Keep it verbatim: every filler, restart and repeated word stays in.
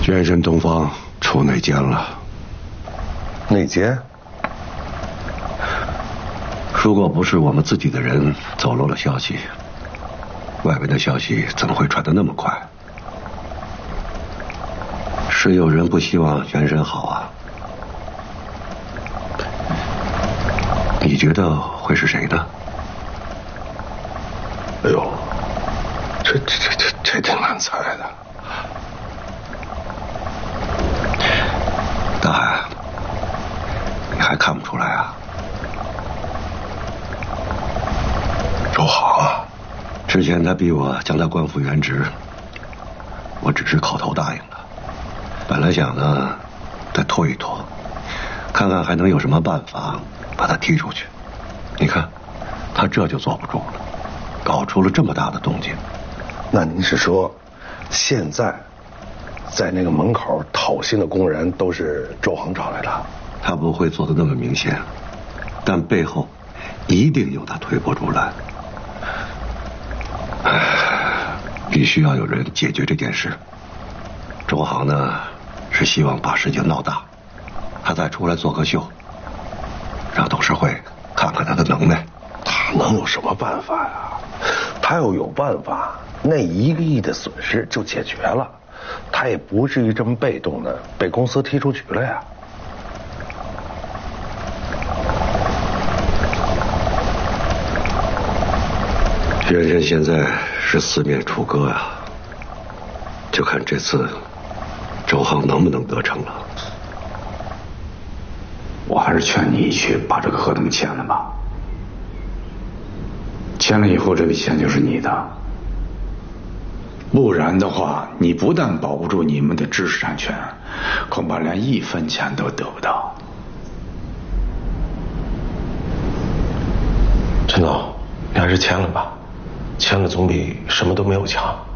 元神东方出内奸了。 内奸？ 如果不是我们自己的人走漏了消息，外边的消息怎么会传得那么快？是有人不希望元神好啊。你觉得会是谁呢？ 哎呦，这这这这这挺难猜的。 大海，你还看不出来啊？ 周航啊， 之前他逼我将他官复原职，我只是口头答应了。本来想呢，再拖一拖，看看还能有什么办法把他踢出去。你看，他这就坐不住了，搞出了这么大的动静。 那您是说，现在在那个门口讨薪的工人都是周航找来的？ 他不会做得那么明显，但背后一定有他推波助澜。唉，必须要有人解决这件事。周航呢，是希望把事情闹大，他再出来做个秀，让董事会看看他的能耐。 他能有什么办法呀？他要有办法，那一个亿的损失就解决了，他也不至于这么被动的被公司踢出局了呀。 元神现在是四面楚歌啊，就看这次周航能不能得逞了。 我还是劝你去把这个合同签了吧，签了以后这笔钱就是你的，不然的话你不但保不住你们的知识产权，恐怕连一分钱都得不到。 陈总，你还是签了吧，签了总比什么都没有强。